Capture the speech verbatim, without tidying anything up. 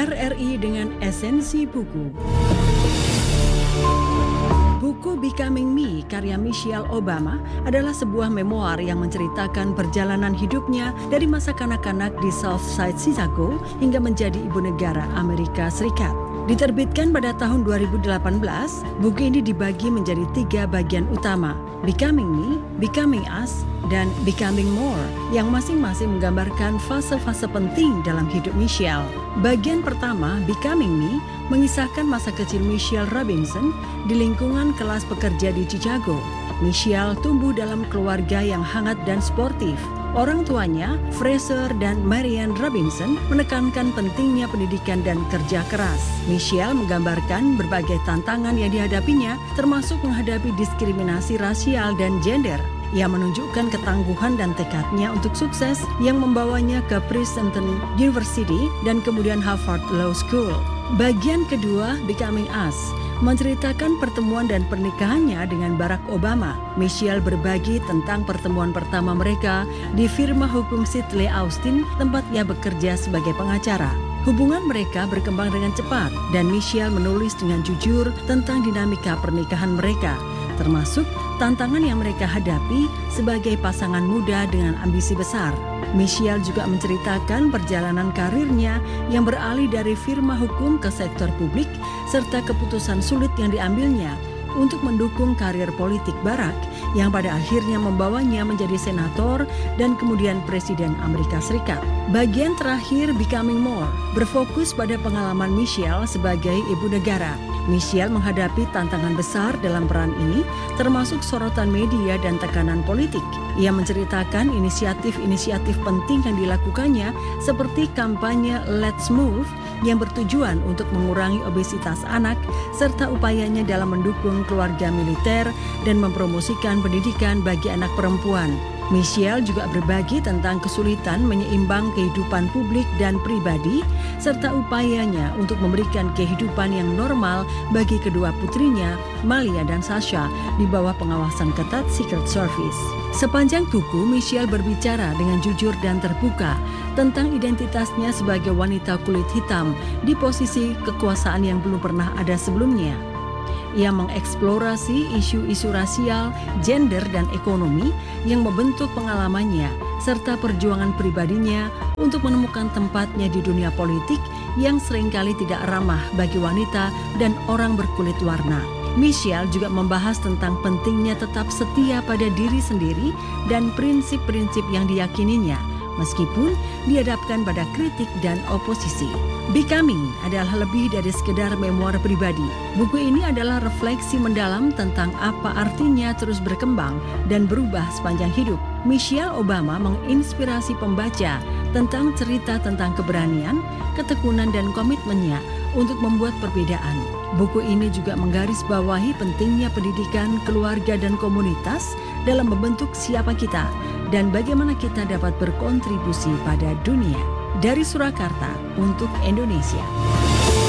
R R I dengan esensi buku. Buku Becoming Me karya Michelle Obama adalah sebuah memoir yang menceritakan perjalanan hidupnya dari masa kanak-kanak di South Side Chicago hingga menjadi ibu negara Amerika Serikat. Diterbitkan pada tahun dua ribu delapan belas, buku ini dibagi menjadi tiga bagian utama, Becoming Me, Becoming Us, dan Becoming More, yang masing-masing menggambarkan fase-fase penting dalam hidup Michelle. Bagian pertama, Becoming Me, mengisahkan masa kecil Michelle Robinson di lingkungan kelas pekerja di Chicago. Michelle tumbuh dalam keluarga yang hangat dan sportif. Orang tuanya, Fraser dan Marianne Robinson, menekankan pentingnya pendidikan dan kerja keras. Michelle menggambarkan berbagai tantangan yang dihadapinya, termasuk menghadapi diskriminasi rasial dan gender. Ia menunjukkan ketangguhan dan tekadnya untuk sukses yang membawanya ke Princeton University dan kemudian Harvard Law School. Bagian kedua, Becoming Us, menceritakan pertemuan dan pernikahannya dengan Barack Obama. Michelle berbagi tentang pertemuan pertama mereka di firma hukum Sidley Austin, tempat ia bekerja sebagai pengacara. Hubungan mereka berkembang dengan cepat dan Michelle menulis dengan jujur tentang dinamika pernikahan mereka, termasuk tantangan yang mereka hadapi sebagai pasangan muda dengan ambisi besar. Michelle juga menceritakan perjalanan karirnya yang beralih dari firma hukum ke sektor publik serta keputusan sulit yang diambilnya untuk mendukung karir politik Barack yang pada akhirnya membawanya menjadi senator dan kemudian Presiden Amerika Serikat. Bagian terakhir, Becoming More, berfokus pada pengalaman Michelle sebagai ibu negara. Michelle menghadapi tantangan besar dalam peran ini, termasuk sorotan media dan tekanan politik. Ia menceritakan inisiatif-inisiatif penting yang dilakukannya, seperti kampanye Let's Move yang bertujuan untuk mengurangi obesitas anak, serta upayanya dalam mendukung keluarga militer dan mempromosikan pendidikan bagi anak perempuan. Michelle juga berbagi tentang kesulitan menyeimbang kehidupan publik dan pribadi, serta upayanya untuk memberikan kehidupan yang normal bagi kedua putrinya, Malia dan Sasha, di bawah pengawasan ketat Secret Service. Sepanjang buku, Michelle berbicara dengan jujur dan terbuka tentang identitasnya sebagai wanita kulit hitam di posisi kekuasaan yang belum pernah ada sebelumnya. Ia mengeksplorasi isu-isu rasial, gender, dan ekonomi yang membentuk pengalamannya, serta perjuangan pribadinya untuk menemukan tempatnya di dunia politik yang seringkali tidak ramah bagi wanita dan orang berkulit warna. Michelle juga membahas tentang pentingnya tetap setia pada diri sendiri dan prinsip-prinsip yang diyakininya, meskipun dihadapkan pada kritik dan oposisi. Becoming adalah lebih dari sekedar memoir pribadi. Buku ini adalah refleksi mendalam tentang apa artinya terus berkembang dan berubah sepanjang hidup. Michelle Obama menginspirasi pembaca tentang cerita tentang keberanian, ketekunan, dan komitmennya untuk membuat perbedaan. Buku ini juga menggarisbawahi pentingnya pendidikan, keluarga, dan komunitas dalam membentuk siapa kita dan bagaimana kita dapat berkontribusi pada dunia. Dari Surakarta untuk Indonesia.